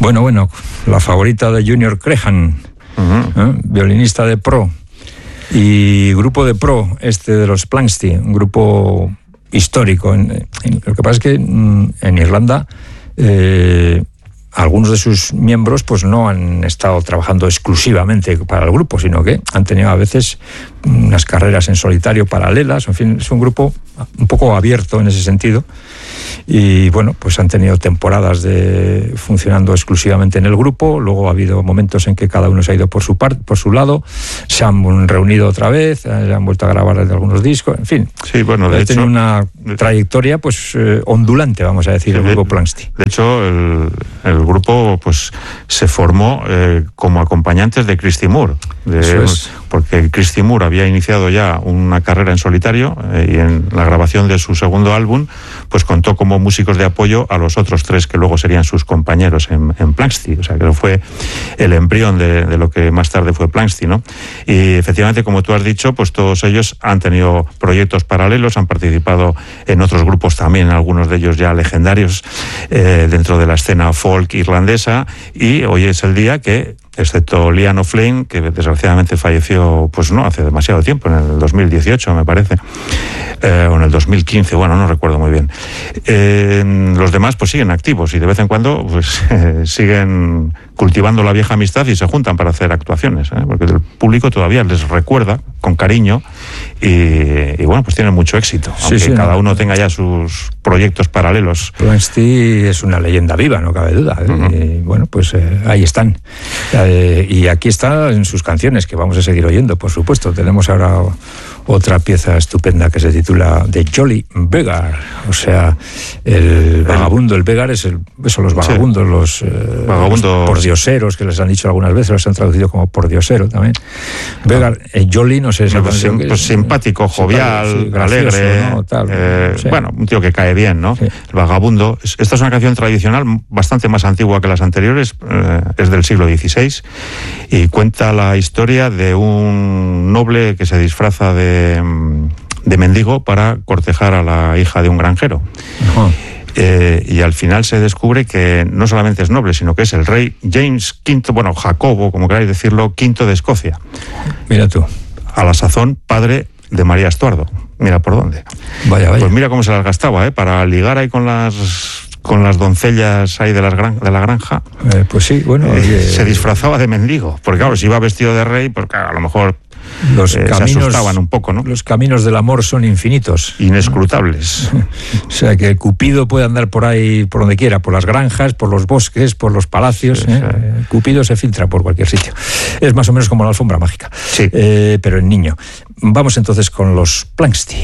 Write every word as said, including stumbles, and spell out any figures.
Bueno, bueno, la favorita de Junior Crehan, uh-huh. ¿eh? violinista de pro, y grupo de pro, este de los Planxty, un grupo histórico. En, en, lo que pasa es que en, en Irlanda eh, algunos de sus miembros pues no han estado trabajando exclusivamente para el grupo, sino que han tenido a veces unas carreras en solitario paralelas. En fin, es un grupo un poco abierto en ese sentido. Y bueno, pues han tenido temporadas de funcionando exclusivamente en el grupo, luego ha habido momentos en que cada uno se ha ido por su parte, por su lado, se han reunido otra vez, se han vuelto a grabar algunos discos, en fin. Sí, bueno, de hecho, tiene una trayectoria pues eh, ondulante, vamos a decir, sí, el grupo Planxty. De hecho, el, el grupo pues se formó eh, como acompañantes de Christy Moore. De, Eso es. Porque Christy Moore había iniciado ya una carrera en solitario eh, y en la grabación de su segundo álbum pues contó como músicos de apoyo a los otros tres que luego serían sus compañeros en, en Planxty. O sea, que fue el embrión de, de lo que más tarde fue Planxty, ¿no? Y efectivamente, como tú has dicho, pues todos ellos han tenido proyectos paralelos, han participado en otros grupos también, algunos de ellos ya legendarios eh, dentro de la escena folk irlandesa, y hoy es el día que, excepto Liam O'Flynn, que desgraciadamente falleció pues no hace demasiado tiempo, en el dos mil dieciocho me parece, eh, o en el dos mil quince, bueno, no recuerdo muy bien. Eh, los demás pues siguen activos y de vez en cuando pues eh, siguen cultivando la vieja amistad y se juntan para hacer actuaciones, ¿eh? Porque el público todavía les recuerda con cariño y, y bueno, pues tienen mucho éxito, sí, aunque sí, cada no. uno tenga ya sus proyectos paralelos. Planxty es una leyenda viva, no cabe duda, ¿eh? Uh-huh. Y bueno, pues eh, ahí están. Eh, y aquí está en sus canciones, que vamos a seguir oyendo, por supuesto. Tenemos ahora otra pieza estupenda que se titula The Jolly Beggar, o sea, el vagabundo. El beggar es el, eso, los vagabundos, sí. los, eh, vagabundos. los pordioseros, que les han dicho algunas veces, los han traducido como pordiosero también. Beggar, eh, Jolly, no sé. Pues, sim, pues simpático, jovial, sí, gracioso, alegre, ¿no? Tal, eh, sí. Bueno, un tío que cae bien, ¿no? Sí. El vagabundo. Esta es una canción tradicional bastante más antigua que las anteriores, eh, es del siglo dieciséis y cuenta la historia de un noble que se disfraza de de mendigo para cortejar a la hija de un granjero. Uh-huh. Eh, y al final se descubre que no solamente es noble, sino que es el rey James quinto, bueno, Jacobo, como queráis decirlo, quinto de Escocia. Mira tú. A la sazón, padre de María Estuardo. Mira por dónde. Vaya, vaya. Pues mira cómo se las gastaba, ¿eh? Para ligar ahí con las... con las doncellas ahí de, las gran, de la granja. Eh, pues sí, bueno. Eh, eh, se disfrazaba de mendigo, porque claro, si iba vestido de rey, pues claro, a lo mejor los eh, caminos, se asustaban un poco, ¿no? Los caminos del amor son infinitos. Inescrutables. O sea, que Cupido puede andar por ahí, por donde quiera, por las granjas, por los bosques, por los palacios. Sí, ¿eh? Sí. Cupido se filtra por cualquier sitio. Es más o menos como la alfombra mágica, sí. eh, pero en niño. Vamos entonces con los Planxty.